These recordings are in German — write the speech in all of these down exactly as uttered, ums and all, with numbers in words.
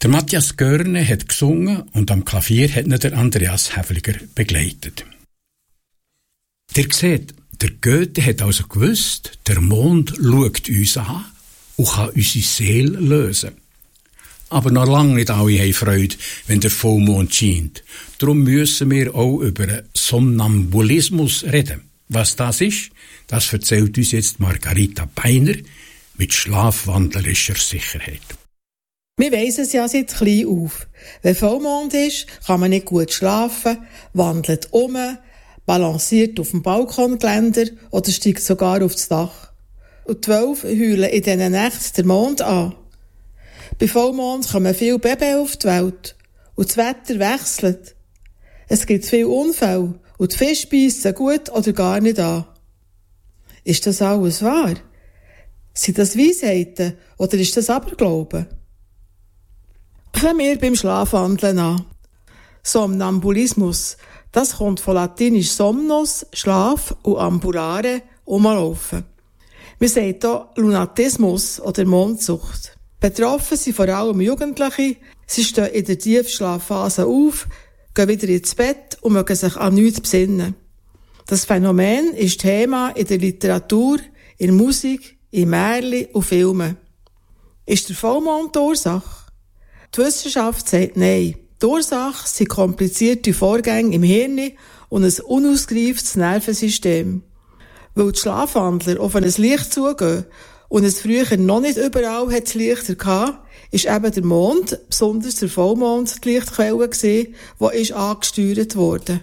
Der Matthias Görne hat gesungen und am Klavier hat ihn der Andreas Häfliger begleitet. Ihr seht, der Goethe hat also gewusst, der Mond schaut uns an und kann unsere Seele lösen. Aber noch lange nicht alle haben Freude, wenn der Vollmond scheint. Darum müssen wir auch über Somnambulismus reden. Was das ist, das erzählt uns jetzt Margarita Beiner mit schlafwandlerischer Sicherheit. Wir weiss es ja seit klein auf. Wenn Vollmond ist, kann man nicht gut schlafen, wandelt um, balanciert auf dem Balkongeländer oder steigt sogar aufs Dach. Und die Wölfe heulen in diesen Nächten den Mond an. Bei Vollmond kommen viele Babys auf die Welt und das Wetter wechselt. Es gibt viele Unfälle und die Fische beißen gut oder gar nicht an. Ist das alles wahr? Sind das Weisheiten oder ist das Aberglauben? Fangen wir beim Schlafwandeln an. Somnambulismus, das kommt von latinisch somnus, Schlaf, und ambulare, umlaufen. Wir sagen hier Lunatismus oder Mondsucht. Betroffen sind vor allem Jugendliche. Sie stehen in der Tiefschlafphase auf, gehen wieder ins Bett und mögen sich an nichts besinnen. Das Phänomen ist Thema in der Literatur, in der Musik, in Märchen und Filmen. Ist der Vollmond die Ursache? Die Wissenschaft sagt nein. Die Ursache sind komplizierte Vorgänge im Hirn und ein unausgereiftes Nervensystem. Weil die Schlafwandler auf ein Licht zugehen und es früher noch nicht überall hat Lichter gehabt, ist eben der Mond, besonders der Vollmond, die Lichtquelle gewesen, die ist angesteuert worden.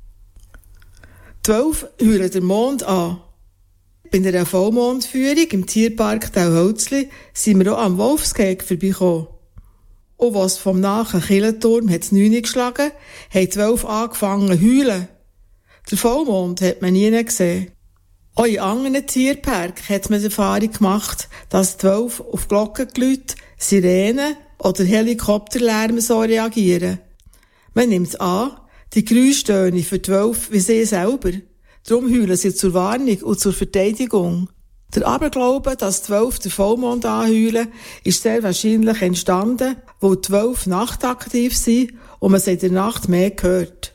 Die Wölfe heulen den Mond an. Bei einer Vollmondführung im Tierpark Tauholzli sind wir auch am Wolfsgehege vorbeigekommen. Und was vom nahen Kirchenturm hat es neun geschlagen, haben die Wölfe angefangen zu heulen. Der Vollmond hat man nie gesehen. Auch in anderen Tierparks hat man die Erfahrung gemacht, dass die Wölfe auf Glockengeläute, Sirenen oder Helikopterlärm so reagieren. Man nimmt an, die Geräuschtöne für die Wölfe wie sie selber. Darum heulen sie zur Warnung und zur Verteidigung. Der Aberglaube, dass die Wölfe den Vollmond anheulen, ist sehr wahrscheinlich entstanden, weil die Wölfe nachtaktiv sind und man sie in der Nacht mehr hört.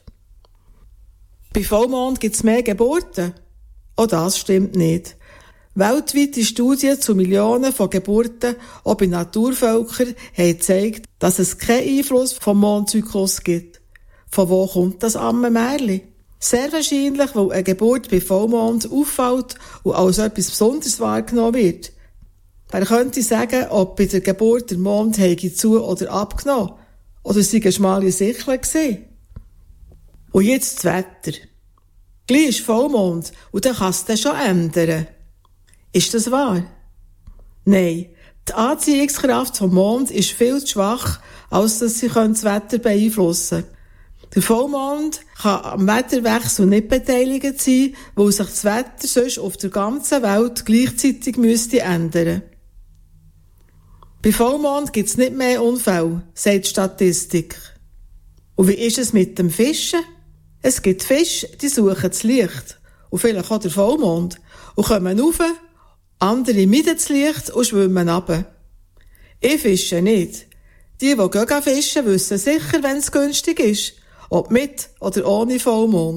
Bei Vollmond gibt es mehr Geburten. Auch das stimmt nicht. Weltweite Studien zu Millionen von Geburten, auch bei Naturvölkern, haben gezeigt, dass es keinen Einfluss vom Mondzyklus gibt. Von wo kommt das amme Märchen? Sehr wahrscheinlich, weil eine Geburt bei Vollmond auffällt und als etwas Besonderes wahrgenommen wird. Wer könnte sagen, ob bei der Geburt der Mond hätte zu- oder abgenommen? Oder sei eine schmale Sichel gewesen? Und jetzt das Wetter. Gleich ist Vollmond und dann kann es dann schon ändern. Ist das wahr? Nein. Die Anziehungskraft vom Mond ist viel zu schwach, als dass sie das Wetter beeinflussen können. Der Vollmond kann am Wetterwechsel nicht beteiligt sein, weil sich das Wetter sonst auf der ganzen Welt gleichzeitig müsste ändern. Bei Vollmond gibt es nicht mehr Unfälle, sagt die Statistik. Und wie ist es mit dem Fischen? Es gibt Fische, die suchen das Licht. Und vielleicht auch der Vollmond. Und kommen rauf, andere meiden das Licht und schwimmen runter. Ich fische nicht. Die, die gehen fischen, wissen sicher, wenn es günstig ist. Ob mit oder ohne Vollmond.